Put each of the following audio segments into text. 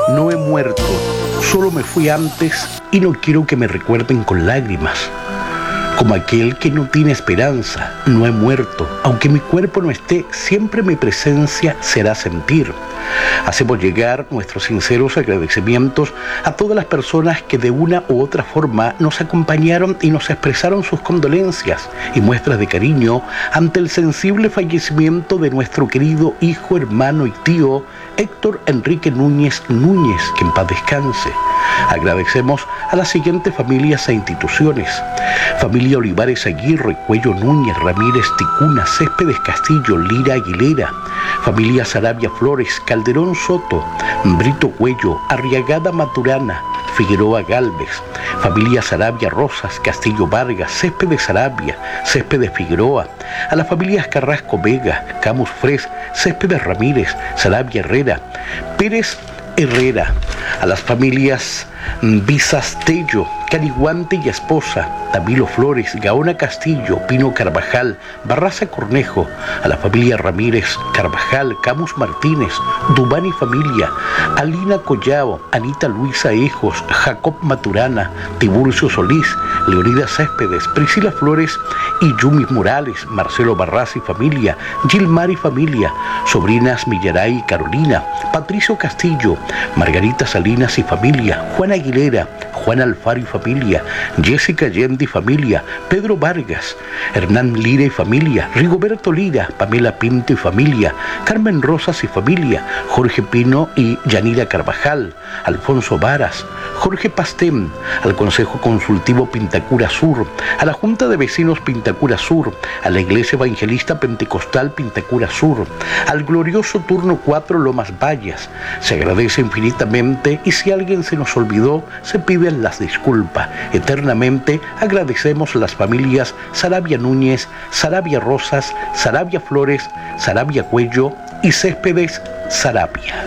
No he muerto, solo me fui antes y no quiero que me recuerden con lágrimas. Como aquel que no tiene esperanza, no he muerto. Aunque mi cuerpo no esté, siempre mi presencia será sentir. Hacemos llegar nuestros sinceros agradecimientos a todas las personas que de una u otra forma nos acompañaron y nos expresaron sus condolencias y muestras de cariño ante el sensible fallecimiento de nuestro querido hijo, hermano y tío Héctor Enrique Núñez Núñez, que en paz descanse. Agradecemos a las siguientes familias e instituciones: familia Olivares Aguirre, Cuello Núñez, Ramírez Ticuna, Céspedes Castillo, Lira Aguilera; familia Sarabia Flores, Calderón Soto, Brito Cuello, Arriagada Maturana, Figueroa Galvez; familia Sarabia Rosas, Castillo Vargas, Céspedes Sarabia, Céspedes Figueroa; a las familias Carrasco Vega, Camus Fres, Céspedes Ramírez, Sarabia Herrera, Pérez Herrera; a las familias Visas Tello, Cariguante y Esposa, Tamilo Flores, Gaona Castillo, Pino Carvajal, Barraza Cornejo; a la familia Ramírez Carvajal, Camus Martínez, Dubán y familia, Alina Collao, Anita Luisa Ejos, Jacob Maturana, Tiburcio Solís, Leonidas Céspedes, Priscila Flores y Yumi Morales, Marcelo Barraza y familia, Gilmar y familia, sobrinas Millaray y Carolina, Patricio Castillo, Margarita Salinas y familia, Juan Aguilera, Juan Alfaro y familia, Jessica Allende y familia, Pedro Vargas, Hernán Lira y familia, Rigoberto Lira, Pamela Pinto y familia, Carmen Rosas y familia, Jorge Pino y Yanira Carvajal, Alfonso Varas, Jorge Pastén, al Consejo Consultivo Pintacura Sur, a la Junta de Vecinos Pintacura Sur, a la Iglesia Evangelista Pentecostal Pintacura Sur, al glorioso Turno 4 Lomas Vallas. Se agradece infinitamente y si alguien se nos olvidó, se piden las disculpas. Eternamente agradecemos a las familias Sarabia Núñez, Sarabia Rosas, Sarabia Flores, Sarabia Cuello y Céspedes Sarabia.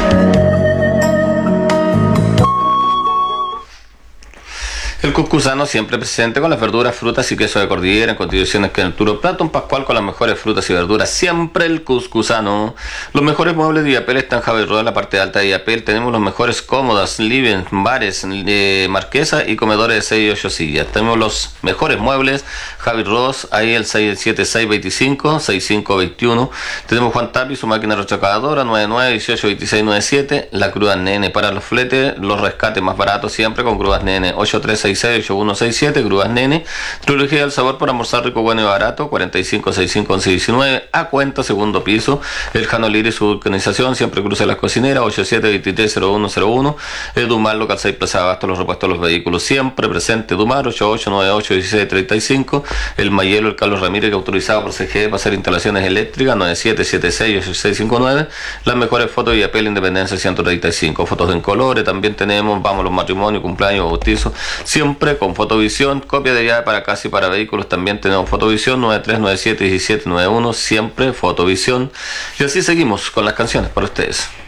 El cuscuzano siempre presente con las verduras, frutas y queso de cordillera en condiciones que en el Turo Platón Pascual con las mejores frutas y verduras. Siempre el cuscuzano. Los mejores muebles de Iapel están en Javier Rodas, en la parte alta de Iapel. Tenemos los mejores cómodas, living, bares de marquesa y comedores de 6 y 8 sillas. Tenemos los mejores muebles, Javier Rodas, ahí el 67625, 6521. Tenemos Juan Tapi, su máquina retrocadora, 99 18 26 97. La Grúas Nene para los fletes, los rescates más baratos siempre con Grúas Nene, 8366-8167, Grúas Nene. Trilogía del sabor por almorzar rico, bueno y barato, 4565-1119, a cuenta, segundo piso. El Jano Liri, su organización, siempre cruza las cocineras, 8723-0101. El Dumar, local 6 Plaza Abasto, los repuestos de los vehículos, siempre presente. Dumar, 8898-1635. El Mayelo, el Carlos Ramírez, que autorizado por CGE para hacer instalaciones eléctricas, 9776-8659. Las mejores fotos de Iapel Independencia 135, fotos en colores. También tenemos, vamos, los matrimonios, cumpleaños, bautizos, siempre con Fotovisión, copia de llave para casa y para vehículos. También tenemos Fotovisión 9397-1791, siempre Fotovisión. Y así seguimos con las canciones para ustedes.